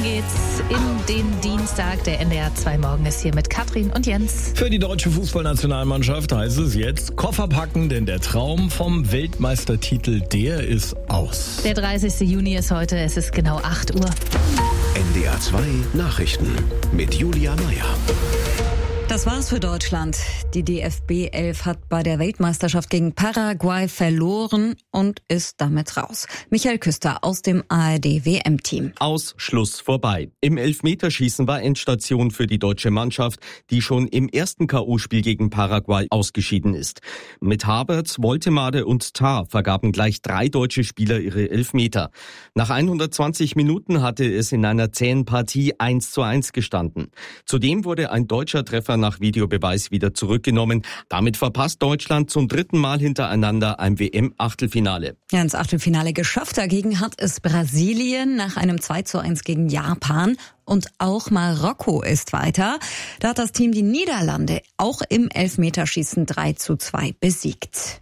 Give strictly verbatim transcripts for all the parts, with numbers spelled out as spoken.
geht's in den Dienstag. Der N D R zwei Morgen ist hier mit Katrin und Jens. Für die deutsche Fußballnationalmannschaft heißt es jetzt Koffer packen, denn der Traum vom Weltmeistertitel, der ist aus. Der dreißigste Juni ist heute, es ist genau acht Uhr. N D R zwei Nachrichten mit Julia Meyer. Das war's für Deutschland. Die D F B elf hat bei der Weltmeisterschaft gegen Paraguay verloren und ist damit raus. Michael Küster aus dem A R D W M-Team. Aus, Schluss, vorbei. Im Elfmeterschießen war Endstation für die deutsche Mannschaft, die schon im ersten K O-Spiel gegen Paraguay ausgeschieden ist. Mit Havertz, Woltemade und Tah vergaben gleich drei deutsche Spieler ihre Elfmeter. Nach hundertzwanzig Minuten hatte es in einer zähen Partie eins zu eins gestanden. Zudem wurde ein deutscher Treffer nach Videobeweis wieder zurückgenommen. Damit verpasst Deutschland zum dritten Mal hintereinander ein W M-Achtelfinale. Ja, ins Achtelfinale geschafft. Dagegen hat es Brasilien nach einem zwei zu eins gegen Japan. Und auch Marokko ist weiter. Da hat das Team die Niederlande auch im Elfmeterschießen drei zu zwei besiegt.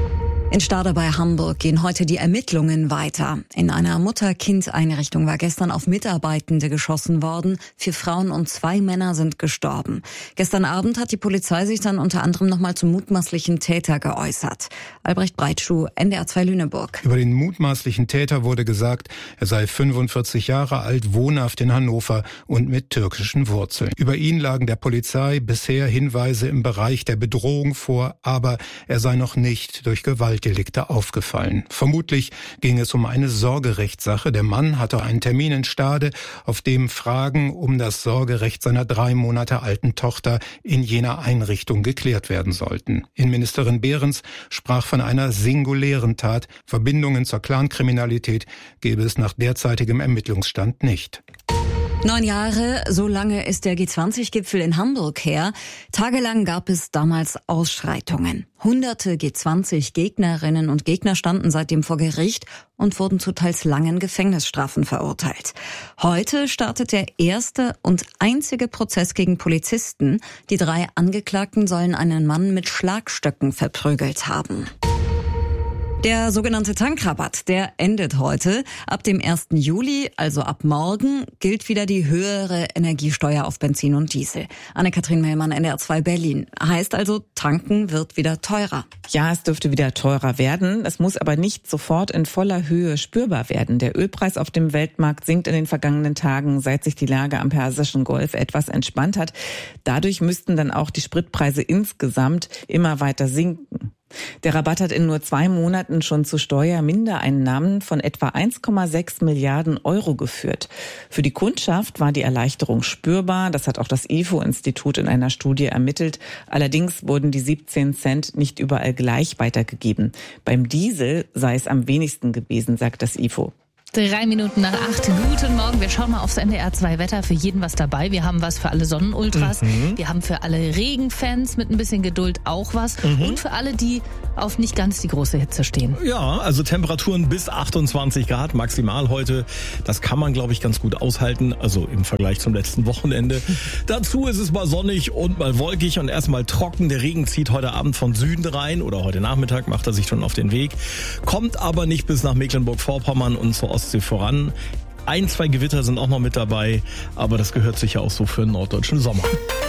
In Stade bei Hamburg gehen heute die Ermittlungen weiter. In einer Mutter-Kind-Einrichtung war gestern auf Mitarbeitende geschossen worden. Vier Frauen und zwei Männer sind gestorben. Gestern Abend hat die Polizei sich dann unter anderem nochmal zum mutmaßlichen Täter geäußert. Albrecht Breitschuh, N D R zwei Lüneburg. Über den mutmaßlichen Täter wurde gesagt, er sei fünfundvierzig Jahre alt, wohnhaft in Hannover und mit türkischen Wurzeln. Über ihn lagen der Polizei bisher Hinweise im Bereich der Bedrohung vor, aber er sei noch nicht durch Gewalt Delikte aufgefallen. Vermutlich ging es um eine Sorgerechtssache. Der Mann hatte einen Termin in Stade, auf dem Fragen um das Sorgerecht seiner drei Monate alten Tochter in jener Einrichtung geklärt werden sollten. Innenministerin Behrens sprach von einer singulären Tat. Verbindungen zur Clankriminalität gäbe es nach derzeitigem Ermittlungsstand nicht. Neun Jahre, so lange ist der G zwanzig Gipfel in Hamburg her. Tagelang gab es damals Ausschreitungen. Hunderte G zwanzig Gegnerinnen und Gegner standen seitdem vor Gericht und wurden zu teils langen Gefängnisstrafen verurteilt. Heute startet der erste und einzige Prozess gegen Polizisten. Die drei Angeklagten sollen einen Mann mit Schlagstöcken verprügelt haben. Der sogenannte Tankrabatt, der endet heute. Ab dem ersten Juli, also ab morgen, gilt wieder die höhere Energiesteuer auf Benzin und Diesel. Anne-Kathrin Mellmann, N D R zwei Berlin. Heißt also, tanken wird wieder teurer. Ja, es dürfte wieder teurer werden. Es muss aber nicht sofort in voller Höhe spürbar werden. Der Ölpreis auf dem Weltmarkt sinkt in den vergangenen Tagen, seit sich die Lage am Persischen Golf etwas entspannt hat. Dadurch müssten dann auch die Spritpreise insgesamt immer weiter sinken. Der Rabatt hat in nur zwei Monaten schon zu Steuermindereinnahmen von etwa eins Komma sechs Milliarden Euro geführt. Für die Kundschaft war die Erleichterung spürbar. Das hat auch das I F O-Institut in einer Studie ermittelt. Allerdings wurden die siebzehn Cent nicht überall gleich weitergegeben. Beim Diesel sei es am wenigsten gewesen, sagt das I F O. Drei Minuten nach acht. Guten Morgen. Wir schauen mal aufs N D R zwei Wetter. Für jeden was dabei. Wir haben was für alle Sonnenultras. Mhm. Wir haben für alle Regenfans mit ein bisschen Geduld auch was. Mhm. Und für alle, die auf nicht ganz die große Hitze stehen. Ja, also Temperaturen bis achtundzwanzig Grad maximal heute. Das kann man, glaube ich, ganz gut aushalten. Also im Vergleich zum letzten Wochenende. Dazu ist es mal sonnig und mal wolkig und erstmal trocken. Der Regen zieht heute Abend von Süden rein oder heute Nachmittag macht er sich schon auf den Weg. Kommt aber nicht bis nach Mecklenburg-Vorpommern und zur Ostsee voran. Ein, zwei Gewitter sind auch noch mit dabei, aber das gehört sicher auch so für einen norddeutschen Sommer.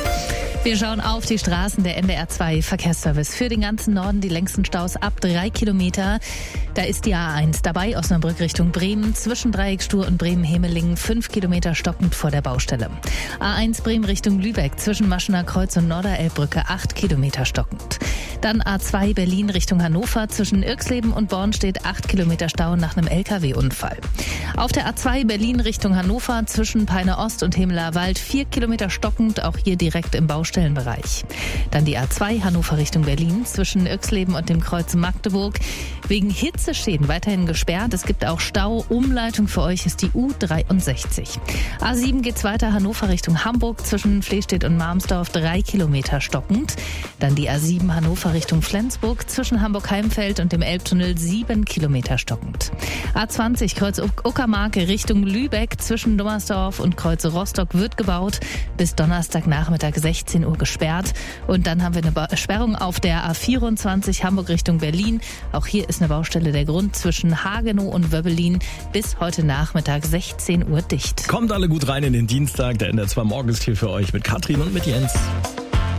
Wir schauen auf die Straßen. Der N D R zwei Verkehrsservice. Für den ganzen Norden die längsten Staus ab drei Kilometer. Da ist die A eins dabei, Osnabrück Richtung Bremen. Zwischen Dreiecksstuhr und Bremen-Hemelingen fünf Kilometer stockend vor der Baustelle. A eins Bremen Richtung Lübeck. Zwischen Maschener Kreuz und Norderelbbrücke acht Kilometer stockend. Dann A zwei Berlin Richtung Hannover. Zwischen Irxleben und Born steht acht Kilometer Stau nach einem L K W-Unfall. Auf der A zwei Berlin Richtung Hannover. Zwischen Peine Ost und Hemeler Wald vier Kilometer stockend. Auch hier direkt im Baustelle. Stellenbereich. Dann die A zwei Hannover Richtung Berlin zwischen Irxleben und dem Kreuz Magdeburg. Wegen Hitzeschäden weiterhin gesperrt. Es gibt auch Stau. Umleitung für euch ist die U dreiundsechzig. A sieben geht's weiter Hannover Richtung Hamburg zwischen Flehstedt und Marmsdorf drei Kilometer stockend. Dann die A sieben Hannover Richtung Flensburg zwischen Hamburg-Heimfeld und dem Elbtunnel sieben Kilometer stockend. A zwanzig Kreuz Uckermark Richtung Lübeck zwischen Dummersdorf und Kreuz Rostock wird gebaut. Bis Donnerstagnachmittag sechzehn Uhr gesperrt. Und dann haben wir eine Sperrung auf der A vierundzwanzig Hamburg Richtung Berlin. Auch hier ist eine Baustelle der Grund zwischen Hagenow und Wöbbelin. Bis heute Nachmittag sechzehn Uhr dicht. Kommt alle gut rein in den Dienstag. Der N D R zwei Morgen ist hier für euch mit Katrin und mit Jens.